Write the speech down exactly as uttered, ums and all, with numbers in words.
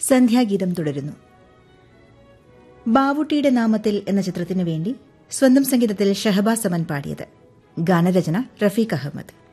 സന്ധ്യാഗീതം തുടരുന്നു. ബാവുട്ടിയുടെ നാമത്തിൽ എന്ന ചിത്രത്തിനു വേണ്ടി സ്വന്തം സംഗീതത്തിൽ ഷഹബാസ് അമൻ പാടിയത്. ഗാനരചന റഫീഖ് അഹമ്മദ്.